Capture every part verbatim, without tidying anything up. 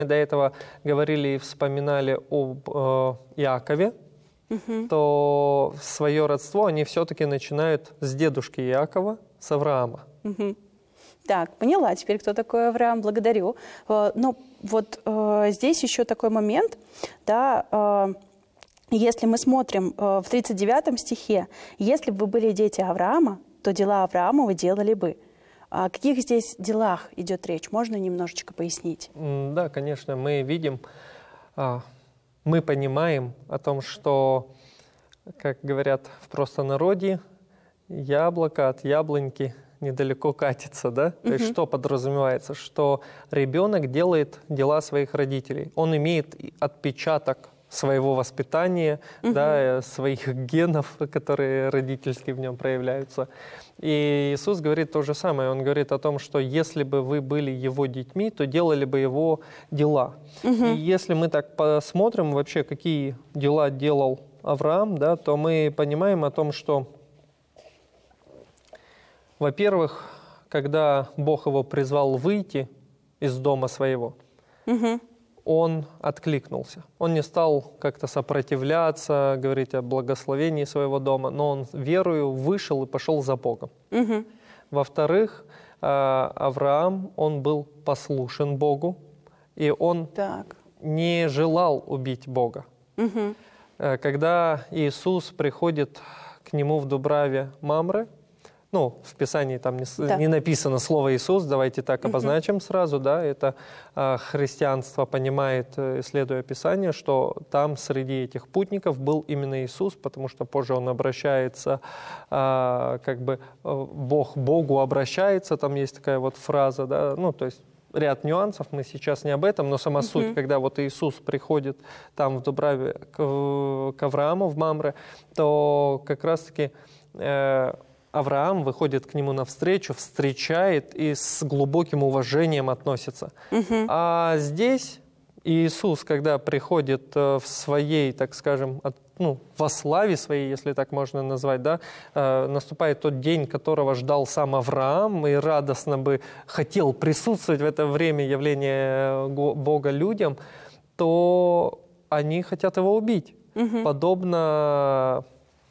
До этого говорили и вспоминали об э, Иакове, угу. то свое родство они все-таки начинают с дедушки Иакова, с Авраама. Угу. Так, поняла теперь, кто такой Авраам, благодарю. Но вот э, здесь еще такой момент, да, э, если мы смотрим э, в тридцать девятом стихе, если бы вы были дети Авраама, то дела Авраама вы делали бы. О каких здесь делах идет речь? Можно немножечко пояснить? Да, конечно, мы видим, мы понимаем о том, что, как говорят в простонародье, яблоко от яблоньки недалеко катится, да? Uh-huh. То есть что подразумевается? Что ребенок делает дела своих родителей. Он имеет отпечаток своего воспитания, uh-huh. да, своих генов, которые родительски в нем проявляются. И Иисус говорит то же самое. Он говорит о том, что если бы вы были Его детьми, то делали бы Его дела. Uh-huh. И если мы так посмотрим вообще, какие дела делал Авраам, да, то мы понимаем о том, что, во-первых, когда Бог его призвал выйти из дома своего, uh-huh. он откликнулся. Он не стал как-то сопротивляться, говорить о благословении своего дома, но он верою вышел и пошел за Богом. Угу. Во-вторых, Авраам, он был послушен Богу, и он так. не желал убить Бога. Угу. Когда Иисус приходит к нему в Дубраве Мамре, ну, в Писании там не, да. не написано слово «Иисус», давайте так обозначим угу. сразу, да, это а, христианство понимает, исследуя Писание, что там среди этих путников был именно Иисус, потому что позже он обращается, а, как бы Бог Богу обращается, там есть такая вот фраза, да, ну, то есть ряд нюансов, мы сейчас не об этом, но сама угу. суть, когда вот Иисус приходит там в Дубраве к, к Аврааму в Мамре, то как раз-таки э, Авраам выходит к нему навстречу, встречает и с глубоким уважением относится. Угу. А здесь Иисус, когда приходит в своей, так скажем, от, ну, во славе своей, если так можно назвать, да, э, наступает тот день, которого ждал сам Авраам и радостно бы хотел присутствовать в это время явления Бога людям, то они хотят его убить. Угу. Подобно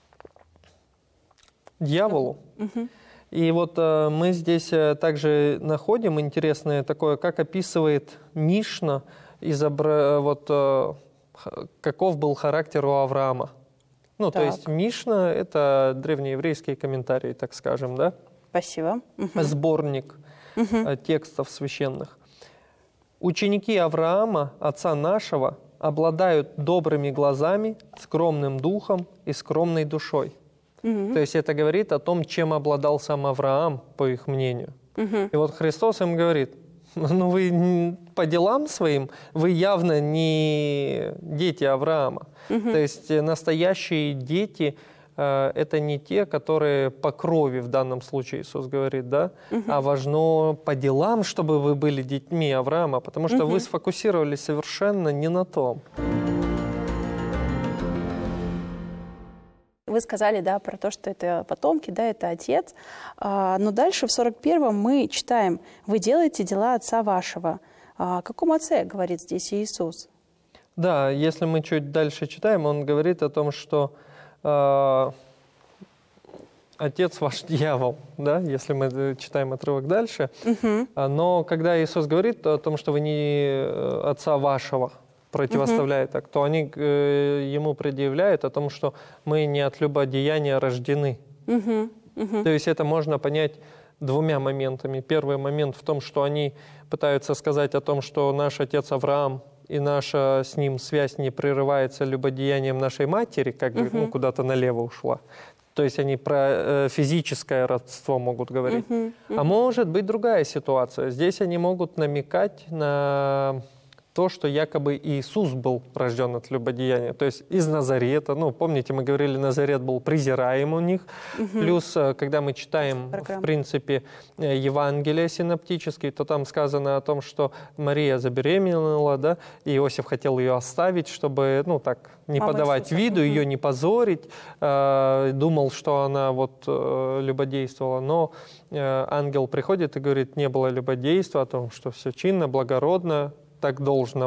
дьяволу. Uh-huh. И вот э, мы здесь э, также находим интересное такое, как описывает Мишна, изобра... вот, э, каков был характер у Авраама. Ну, так. то есть Мишна — это древнееврейские комментарии, так скажем, да? Спасибо. Uh-huh. Сборник uh-huh. э, текстов священных. Ученики Авраама, отца нашего, обладают добрыми глазами, скромным духом и скромной душой. Uh-huh. То есть это говорит о том, чем обладал сам Авраам, по их мнению. Uh-huh. И вот Христос им говорит, ну вы по делам своим, вы явно не дети Авраама. Uh-huh. То есть настоящие дети э, это не те, которые по крови в данном случае, Иисус говорит, да, uh-huh. а важно по делам, чтобы вы были детьми Авраама, потому что uh-huh. вы сфокусировались совершенно не на том. Вы сказали, да, про то, что это потомки, да, это отец. А, но дальше в сорок первом мы читаем: «Вы делаете дела отца вашего». А, о каком отце говорит здесь Иисус? Да, если мы чуть дальше читаем, он говорит о том, что э, отец ваш дьявол, да, если мы читаем отрывок дальше. Угу. Но когда Иисус говорит о том, что вы не отца вашего противоставляет, uh-huh. то они э, ему предъявляют о том, что мы не от любодеяния рождены. Uh-huh. Uh-huh. То есть это можно понять двумя моментами. Первый момент в том, что они пытаются сказать о том, что наш отец Авраам и наша с ним связь не прерывается любодеянием нашей матери, как бы uh-huh. ну, куда-то налево ушла. То есть они про э, физическое родство могут говорить. Uh-huh. Uh-huh. А может быть другая ситуация. Здесь они могут намекать на то, что якобы Иисус был рожден от любодеяния, то есть из Назарета. Ну, помните, мы говорили, Назарет был презираем у них. Угу. Плюс, когда мы читаем, Программа. в принципе, Евангелие синоптические, то там сказано о том, что Мария забеременела, да, и Иосиф хотел ее оставить, чтобы, ну, так, не Мама подавать Иисуса. виду, угу. ее не позорить. Э, думал, что она вот э, любодействовала, но э, ангел приходит и говорит, не было любодейства, о том, что все чинно, благородно, так должно